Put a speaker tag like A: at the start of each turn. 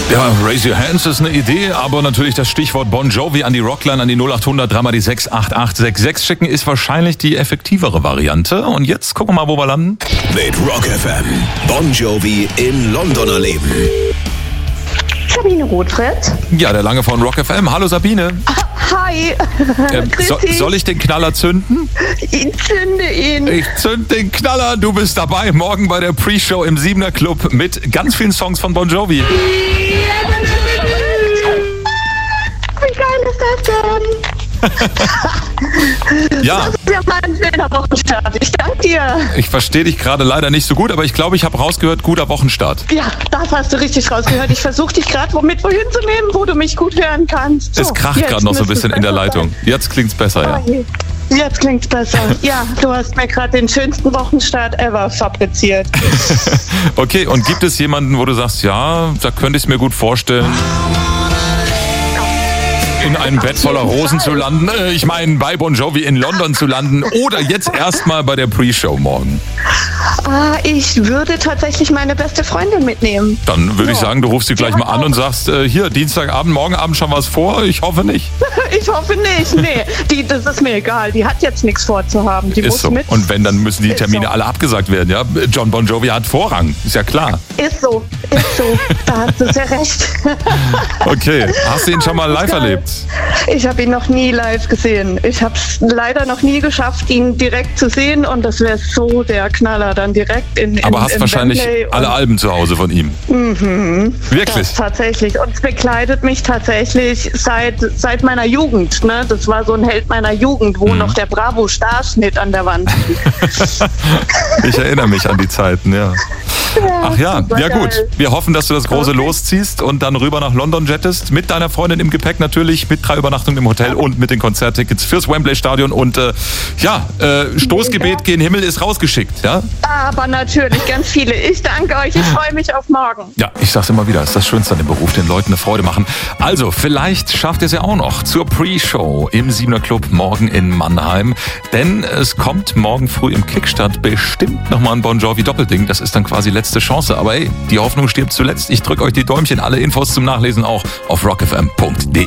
A: Ja, Raise Your Hands ist eine Idee, aber natürlich das Stichwort Bon Jovi an die Rockline, an die 0800 3 mal die 68866 schicken ist wahrscheinlich die effektivere Variante. Und jetzt gucken wir mal, wo wir landen.
B: Mit Rock FM. Bon Jovi in London erleben.
C: Sabine Rothfried.
A: Ja, der Lange von Rock FM. Hallo Sabine.
C: Hi.
A: Soll ich den Knaller zünden?
C: Ich zünde ihn.
A: Ich zünd den Knaller. Du bist dabei morgen bei der Pre-Show im 7er Club mit ganz vielen Songs von Bon Jovi.
C: Wie geil ist das denn?
A: Ja.
C: Das ist ja mal ein schöner Wochenstart. Ich danke dir.
A: Ich verstehe dich gerade leider nicht so gut, aber ich glaube, ich habe rausgehört, guter Wochenstart.
C: Ja, das hast du richtig rausgehört. Ich versuche dich gerade wohin zu nehmen, wo du mich gut hören kannst. So,
A: es kracht gerade noch so ein bisschen in der Leitung. Jetzt klingt's besser, ja.
C: Jetzt klingt's besser. Ja, du hast mir gerade den schönsten Wochenstart ever fabriziert.
A: Okay, und gibt es jemanden, wo du sagst, ja, da könnte ich es mir gut vorstellen, in einem Bett voller Rosen zu landen? Ich meine, bei Bon Jovi in London zu landen oder jetzt erstmal bei der Pre-Show morgen?
C: Ich würde tatsächlich meine beste Freundin mitnehmen.
A: Dann würde ich sagen, du rufst sie gleich mal an und sagst, hier, Dienstagabend, morgen Abend schon was vor? Ich hoffe nicht.
C: Ich hoffe nicht, nee. Das ist mir egal. Die hat jetzt nichts vorzuhaben. Die
A: ist
C: muss
A: so.
C: mit.
A: Und wenn, dann müssen die Termine
C: so.
A: alle abgesagt werden, ja? John Bon Jovi hat Vorrang, ist ja klar.
C: Ist so. Da hast du sehr recht.
A: Okay, hast du ihn schon mal live erlebt?
C: Ich habe ihn noch nie live gesehen. Ich habe es leider noch nie geschafft, ihn direkt zu sehen und das wäre so der Knaller dann direkt in
A: Aber hast wahrscheinlich alle Alben zu Hause von ihm.
C: Mhm.
A: Wirklich?
C: Das tatsächlich. Und es begleitet mich tatsächlich seit meiner Jugend. Ne? Das war so ein Held meiner Jugend, wo noch der Bravo-Starschnitt an der Wand liegt.
A: Ich erinnere mich an die Zeiten, ja. Ach ja, ja gut. Wir hoffen, dass du das große losziehst und dann rüber nach London jettest. Mit deiner Freundin im Gepäck natürlich, mit 3 Übernachtungen im Hotel und mit den Konzerttickets fürs Wembley-Stadion. Und Stoßgebet gen Himmel ist rausgeschickt, ja?
C: Aber natürlich, ganz viele. Ich danke euch, ich freue mich auf morgen.
A: Ja, ich sag's immer wieder, ist das Schönste an dem Beruf, den Leuten eine Freude machen. Also, vielleicht schafft ihr es ja auch noch zur Pre-Show im 7er Club morgen in Mannheim. Denn es kommt morgen früh im Kickstart bestimmt nochmal ein Bon Jovi Doppelding. Das ist dann quasi letzte Chance. Aber hey, die Hoffnung stirbt zuletzt. Ich drücke euch die Däumchen. Alle Infos zum Nachlesen auch auf rockfm.de.